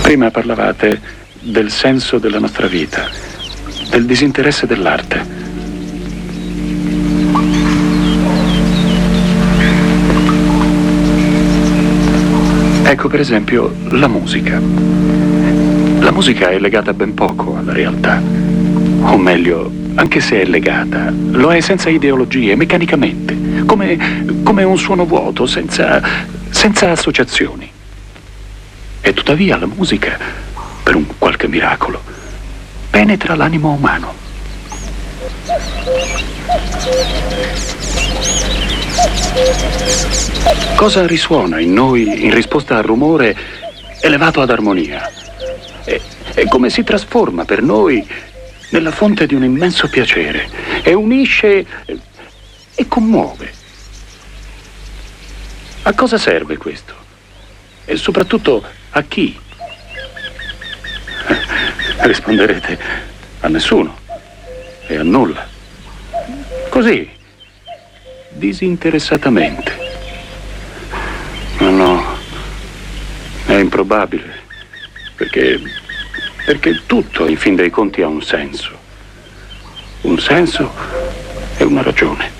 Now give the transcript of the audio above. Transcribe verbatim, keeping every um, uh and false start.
Prima parlavate del senso della nostra vita, del disinteresse dell'arte. Ecco, per esempio, la musica. La musica è legata ben poco alla realtà. O meglio, anche se è legata, lo è senza ideologie, meccanicamente, come, come un suono vuoto, senza, senza associazioni. E tuttavia la musica, per un qualche miracolo, penetra l'animo umano. Cosa risuona in noi in risposta al rumore elevato ad armonia? E, e come si trasforma per noi nella fonte di un immenso piacere e unisce e, e commuove. A cosa serve questo? E soprattutto a chi? Risponderete a nessuno e a nulla. Così, disinteressatamente. Ma no, è improbabile, perché, perché tutto in fin dei conti ha un senso. Un senso e una ragione.